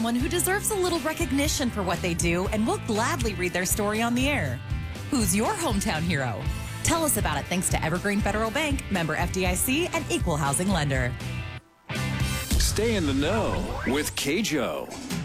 someone who deserves a little recognition for what they do, and we'll gladly read their story on the air. Who's your hometown hero? Tell us about it thanks to Evergreen Federal Bank, member FDIC, and equal housing lender. Stay in the know with KJO.